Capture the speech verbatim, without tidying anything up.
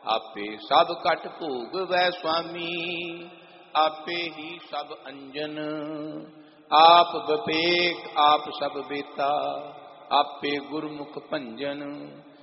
आपे सब कट भोग वै स्वामी, आपे ही सब अंजन। आप विवेक आप सब बेता, आपे गुरमुख भंजन।